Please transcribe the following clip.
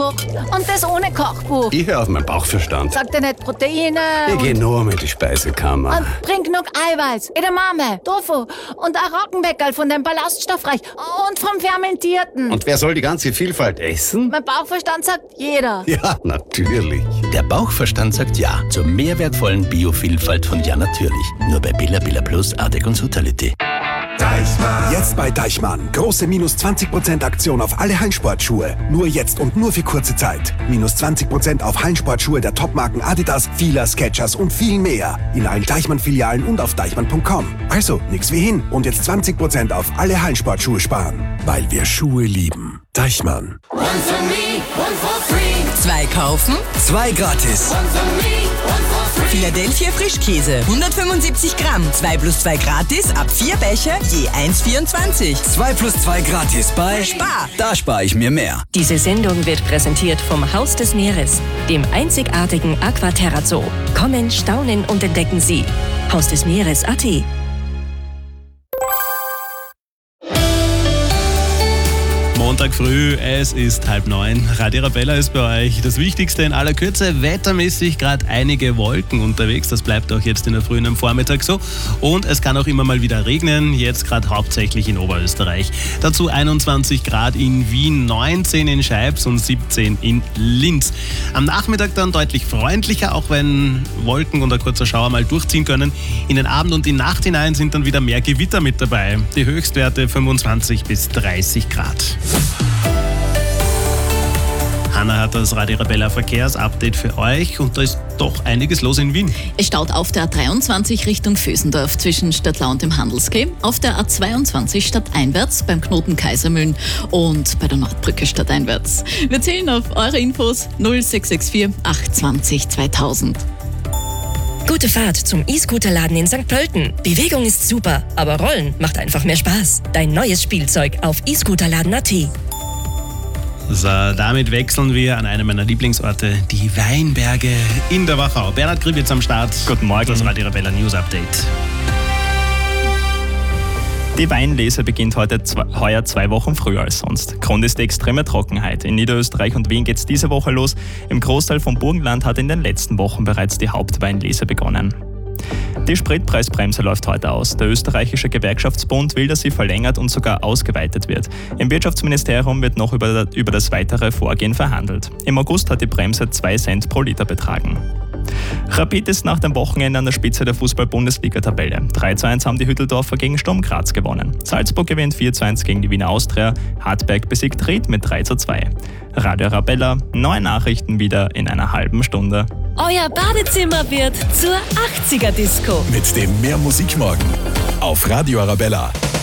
kocht. Und das ohne Kochbuch. Ich höre auf meinen Bauchverstand. Sagt er nicht Proteine? Ich gehe nur mit die Speisekammer. Und bring genug Eiweiß, Edamame, Tofu und ein Roggenbäckerl von dem Ballaststoffreich und vom Fermentierten. Und wer soll die ganze Vielfalt essen? Mein Bauchverstand sagt jeder. Ja, natürlich. Der Bauchverstand sagt ja zur mehrwertvollen Biovielfalt von Ja Natürlich. Nur bei Billa Plus, Ardec und Sutality. Deichmann. Jetzt bei Deichmann. Große minus 20% Aktion auf alle Hallensportschuhe. Nur jetzt und nur für kurze Zeit. Minus 20% auf Hallensportschuhe der Topmarken Adidas, Fila, Skechers und viel mehr. In allen Deichmann-Filialen und auf deichmann.com. Also, nix wie hin. Und jetzt 20% auf alle Hallensportschuhe sparen. Weil wir Schuhe lieben. Deichmann. One for me, one for free. 2 kaufen, 2 gratis. One for me, one for free. Philadelphia Frischkäse, 175 Gramm, 2 plus 2 gratis, ab 4 Becher, je 1,24. 2 plus 2 gratis bei Spar. Da spare ich mir mehr. Diese Sendung wird präsentiert vom Haus des Meeres, dem einzigartigen Aquaterra Zoo. Kommen, staunen und entdecken Sie. Haus des Meeres.at. Montag früh, es ist 8:30. Radio Arabella ist bei euch. Das Wichtigste in aller Kürze, wettermäßig gerade einige Wolken unterwegs. Das bleibt auch jetzt in der frühen am Vormittag so. Und es kann auch immer mal wieder regnen, jetzt gerade hauptsächlich in Oberösterreich. Dazu 21 Grad in Wien, 19 in Scheibs und 17 in Linz. Am Nachmittag dann deutlich freundlicher, auch wenn Wolken und ein kurzer Schauer mal durchziehen können. In den Abend und die Nacht hinein sind dann wieder mehr Gewitter mit dabei. Die Höchstwerte 25 bis 30 Grad. Hanna hat das Radio Arabella Verkehrsupdate für euch und da ist doch einiges los in Wien. Es staut auf der A23 Richtung Vösendorf zwischen Stadtlau und dem Handelsquai, auf der A22 stadteinwärts beim Knoten Kaisermühlen und bei der Nordbrücke stadteinwärts. Wir zählen auf eure Infos 0664 820 2000. Gute Fahrt zum E-Scooter-Laden in St. Pölten. Bewegung ist super, aber Rollen macht einfach mehr Spaß. Dein neues Spielzeug auf e-Scooterladen.at. So, damit wechseln wir an einem meiner Lieblingsorte, die Weinberge in der Wachau. Bernhard Gribitz am Start. Guten Morgen. Das Radio Arabella News Update. Die Weinlese beginnt heuer 2 Wochen früher als sonst. Grund ist die extreme Trockenheit. In Niederösterreich und Wien geht es diese Woche los. Im Großteil vom Burgenland hat in den letzten Wochen bereits die Hauptweinlese begonnen. Die Spritpreisbremse läuft heute aus. Der österreichische Gewerkschaftsbund will, dass sie verlängert und sogar ausgeweitet wird. Im Wirtschaftsministerium wird noch über das weitere Vorgehen verhandelt. Im August hat die Bremse 2 Cent pro Liter betragen. Rapid ist nach dem Wochenende an der Spitze der Fußball-Bundesliga-Tabelle. 3:1 haben die Hütteldorfer gegen Sturm Graz gewonnen. Salzburg gewinnt 4:1 gegen die Wiener Austria. Hartberg besiegt Ried mit 3:2. Radio Arabella, neue Nachrichten wieder in einer halben Stunde. Euer Badezimmer wird zur 80er-Disco. Mit dem Mehr Musik morgen auf Radio Arabella.